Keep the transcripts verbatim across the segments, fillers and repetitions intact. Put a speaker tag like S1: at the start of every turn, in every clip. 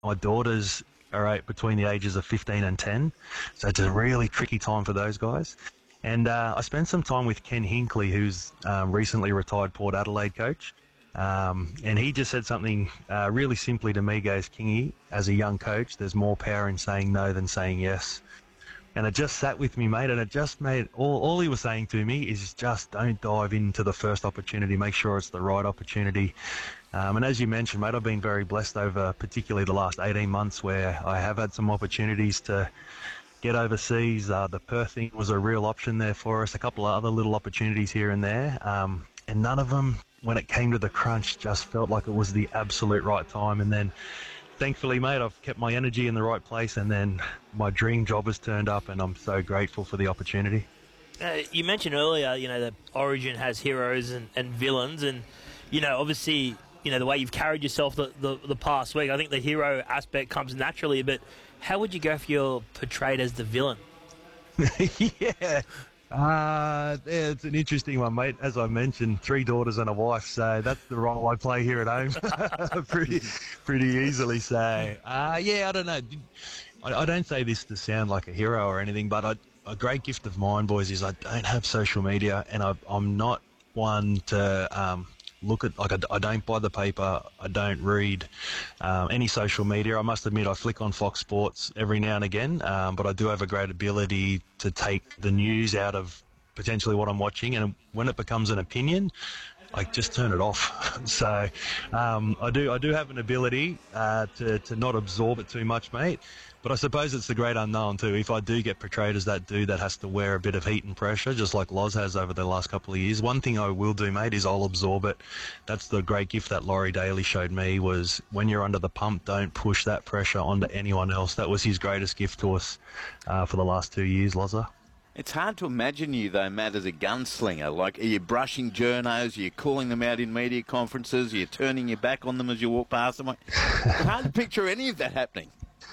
S1: my daughters are right between the ages of fifteen and ten, so it's a really tricky time for those guys. And uh, I spent some time with Ken Hinkley, who's um, recently retired Port Adelaide coach. Um, and he just said something uh, really simply to me, goes, Kingy, as a young coach, there's more power in saying no than saying yes. And it just sat with me, mate, and it just made, all, all he was saying to me is just don't dive into the first opportunity, make sure it's the right opportunity. Um, and as you mentioned, mate, I've been very blessed over particularly the last eighteen months where I have had some opportunities to get overseas. Uh, the Perth thing was a real option there for us, a couple of other little opportunities here and there. Um, and none of them, when it came to the crunch, just felt like it was the absolute right time. And then thankfully, mate, I've kept my energy in the right place, and then my dream job has turned up, and I'm so grateful for the opportunity.
S2: Uh, you mentioned earlier, you know, that Origin has heroes and, and villains, and, you know, obviously, you know, the way you've carried yourself the, the, the past week, I think the hero aspect comes naturally, but how would you go if you're portrayed as the villain?
S1: yeah. Uh, yeah, it's an interesting one, mate. As I mentioned, three daughters and a wife, so that's the role I play here at home pretty pretty easily. So, uh, yeah, I don't know. I, I don't say this to sound like a hero or anything, but I, a great gift of mine, boys, is I don't have social media, and I, I'm not one to um, look at, like, I, I don't buy the paper, I don't read um, any social media. I must admit I flick on Fox Sports every now and again, um, but I do have a great ability to take the news out of potentially what I'm watching, and when it becomes an opinion, I just turn it off. so um, I do I do have an ability uh, to, to not absorb it too much, mate. But I suppose it's the great unknown too. If I do get portrayed as that dude that has to wear a bit of heat and pressure, just like Loz has over the last couple of years, one thing I will do, mate, is I'll absorb it. That's the great gift that Laurie Daly showed me, was when you're under the pump, don't push that pressure onto anyone else. That was his greatest gift to us uh, for the last two years, Loza.
S3: It's hard to imagine you, though, Matt, as a gunslinger. Like, are you brushing journos? Are you calling them out in media conferences? Are you turning your back on them as you walk past them? It's hard to picture any of that happening.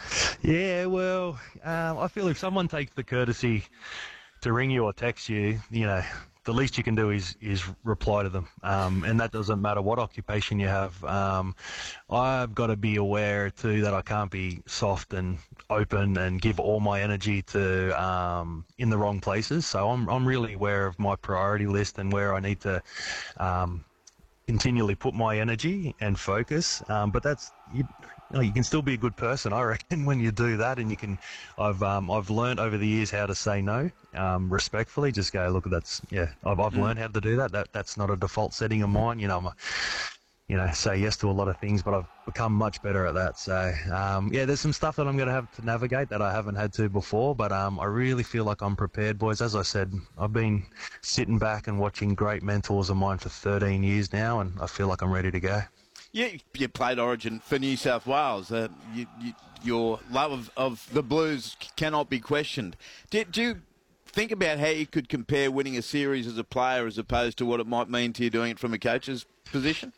S1: Yeah, well, um, I feel if someone takes the courtesy to ring you or text you, you know, the least you can do is, is reply to them. Um, and that doesn't matter what occupation you have. Um, I've got to be aware, too, that I can't be soft and open and give all my energy to um, in the wrong places. So I'm, I'm really aware of my priority list and where I need to um, continually put my energy and focus. Um, but that's... You, You, know, you can still be a good person, I reckon, when you do that, and you can. I've um, I've learned over the years how to say no, um, respectfully. Just go, look, that's yeah. I've I've mm. learned how to do that. That that's not a default setting of mine. You know, I'm a, you know, say yes to a lot of things, but I've become much better at that. So um, yeah, there's some stuff that I'm going to have to navigate that I haven't had to before, but um, I really feel like I'm prepared, boys. As I said, I've been sitting back and watching great mentors of mine for thirteen years now, and I feel like I'm ready to go.
S3: You, you played Origin for New South Wales. Uh, you, you, your love of, of the Blues cannot be questioned. Do, do you think about how you could compare winning a series as a player as opposed to what it might mean to you doing it from a coach's position?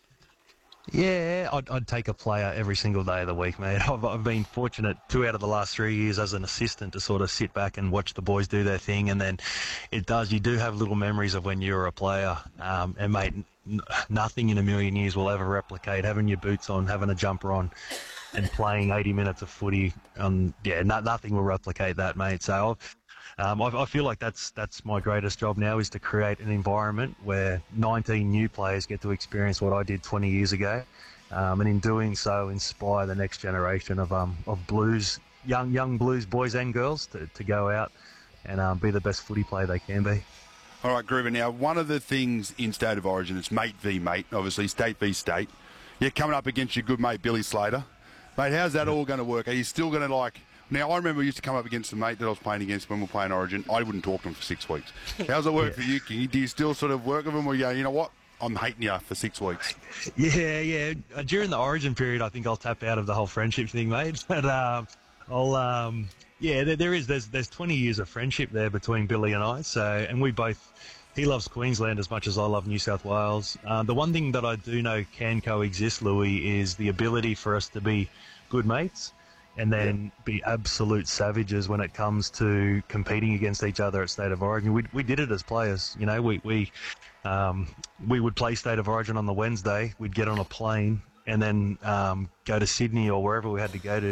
S1: Yeah, I'd, I'd take a player every single day of the week, mate. I've, I've been fortunate two out of the last three years as an assistant to sort of sit back and watch the boys do their thing, and then it does. You do have little memories of when you were a player, um, and mate, n- nothing in a million years will ever replicate having your boots on, having a jumper on, and playing eighty minutes of footy. Um, yeah, no, nothing will replicate that, mate. So I've, Um, I, I feel like that's that's my greatest job now, is to create an environment where nineteen new players get to experience what I did twenty years ago, um, and in doing so, inspire the next generation of um of Blues, young young Blues boys and girls to, to go out and um, be the best footy player they can be.
S4: All right, Groover. Now, one of the things in State of Origin, it's mate v mate, obviously, state v state. You're coming up against your good mate, Billy Slater. Mate, how's that all going to work? Are you still going to, like... Now, I remember we used to come up against the mate that I was playing against when we were playing Origin. I wouldn't talk to him for six weeks. How's it work yeah. for you, King? Do you still sort of work with him, or you go, you know what, I'm hating you for six weeks?
S1: Yeah, yeah. Uh, during the Origin period, I think I'll tap out of the whole friendship thing, mate. But um, I'll, um, yeah, there, there is. There's there's twenty years of friendship there between Billy and I. So, and we both. He loves Queensland as much as I love New South Wales. Uh, the one thing that I do know can coexist, Louis, is the ability for us to be good mates and then yeah. be absolute savages when it comes to competing against each other at State of Origin. We we did it as players, you know. We we um, we would play State of Origin on the Wednesday. We'd get on a plane and then um, go to Sydney or wherever we had to go to